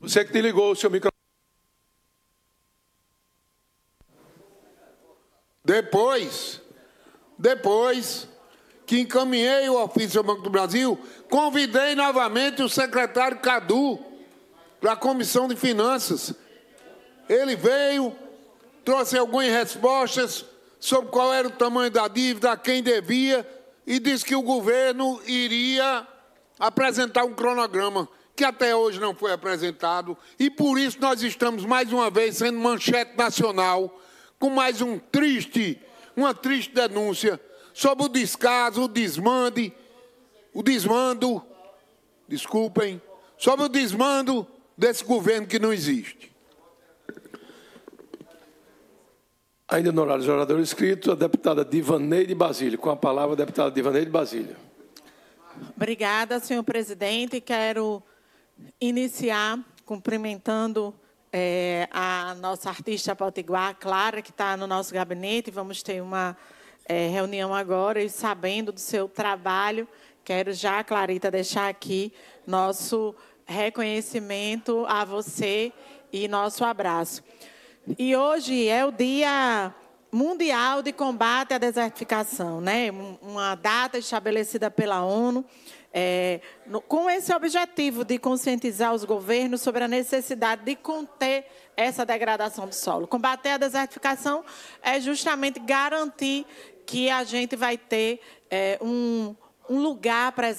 Você que desligou o seu microfone. Depois que encaminhei o ofício ao Banco do Brasil, convidei novamente o secretário Cadu para a Comissão de Finanças. Ele veio, trouxe algumas respostas sobre qual era o tamanho da dívida, a quem devia, e disse que o governo iria apresentar um cronograma, que até hoje não foi apresentado, e por isso nós estamos mais uma vez sendo manchete nacional, com mais uma triste denúncia sobre o descaso, sobre o desmando desse governo que não existe. Ainda no horário de orador inscrito, a deputada Divaneide Basílio. Com a palavra, a deputada Divaneide Basílio. Obrigada, senhor presidente. Quero iniciar cumprimentando a nossa artista potiguar, Clara, que está no nosso gabinete. Vamos ter uma reunião agora e, sabendo do seu trabalho, quero já, Clarita, deixar aqui nosso reconhecimento a você e nosso abraço. E hoje é o Dia Mundial de Combate à Desertificação, né? Uma data estabelecida pela ONU, com esse objetivo de conscientizar os governos sobre a necessidade de conter essa degradação do solo. Combater a desertificação é justamente garantir que a gente vai ter um lugar preservado